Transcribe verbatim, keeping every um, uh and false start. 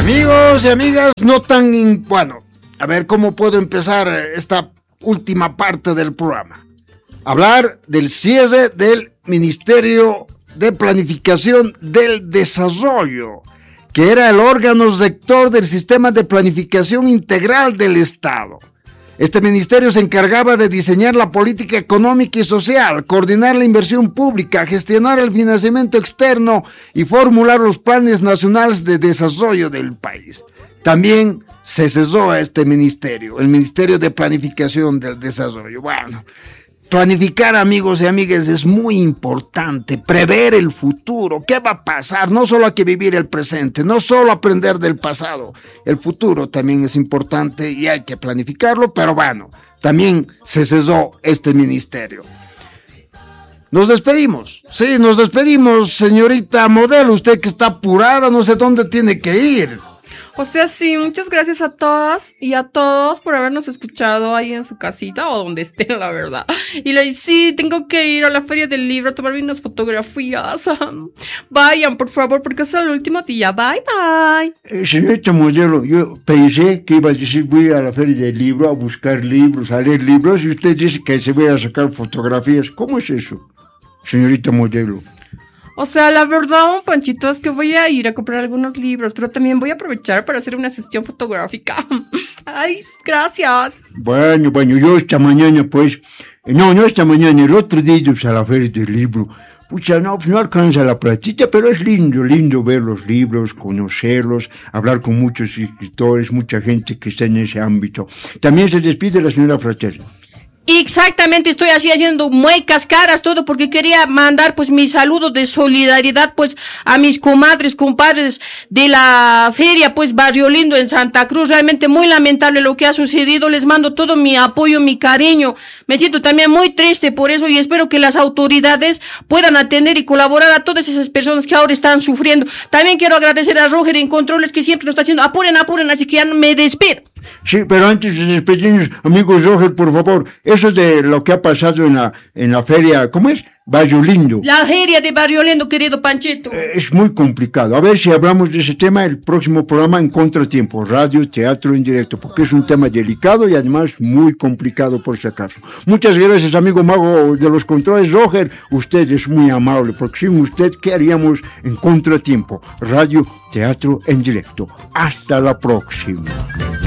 Amigos y amigas, no tan... In... Bueno, a ver cómo puedo empezar esta última parte del programa. Hablar del cierre del Ministerio de Planificación del Desarrollo, que era el órgano rector del Sistema de Planificación Integral del Estado. Este ministerio se encargaba de diseñar la política económica y social, coordinar la inversión pública, gestionar el financiamiento externo y formular los planes nacionales de desarrollo del país. También se cesó a este ministerio, el Ministerio de Planificación del Desarrollo. Bueno, planificar, amigos y amigas, es muy importante, prever el futuro, qué va a pasar, no solo hay que vivir el presente, no solo aprender del pasado, el futuro también es importante y hay que planificarlo, pero bueno, también se cesó este ministerio. Nos despedimos, sí, nos despedimos, señorita Modelo, usted que está apurada, no sé dónde tiene que ir. O sea, sí, muchas gracias a todas y a todos por habernos escuchado ahí en su casita o donde estén, la verdad. Y le sí, tengo que ir a la feria del libro a tomarme unas fotografías. Vayan, por favor, porque es el último día. Bye, bye. Eh, señorita Modelo, yo pensé que iba a decir voy a la feria del libro a buscar libros, a leer libros, y usted dice que se voy a sacar fotografías. ¿Cómo es eso, señorita Modelo? O sea, la verdad, Panchito, es que voy a ir a comprar algunos libros, pero también voy a aprovechar para hacer una sesión fotográfica. Ay, gracias. Bueno, bueno, yo esta mañana, pues, no, no esta mañana, el otro día yo fui a la feria del libro. Pucha, no, no alcanza la platita, pero es lindo, lindo ver los libros, conocerlos, hablar con muchos escritores, mucha gente que está en ese ámbito. También se despide la señora Frater. Exactamente, estoy así haciendo muecas, caras, todo, porque quería mandar pues mi saludo de solidaridad pues a mis comadres, compadres de la feria pues Barrio Lindo en Santa Cruz. Realmente muy lamentable lo que ha sucedido, les mando todo mi apoyo, mi cariño. Me siento también muy triste por eso y espero que las autoridades puedan atender y colaborar a todas esas personas que ahora están sufriendo. También quiero agradecer a Roger en controles que siempre nos está haciendo, apuren, apuren, así que ya me despido. Sí, pero antes de despedirnos, amigos Roger, por favor, eso de lo que ha pasado en la, en la feria, ¿cómo es? Barrio Lindo. La feria de Barrio Lindo, querido Panchito. Eh, es muy complicado. A ver si hablamos de ese tema el próximo programa en Contratiempo, radio, teatro en directo, porque es un tema delicado y además muy complicado por si acaso. Muchas gracias, amigo mago de los controles, Roger. Usted es muy amable, porque sin usted, ¿qué haríamos en Contratiempo? Radio, teatro en directo. Hasta la próxima.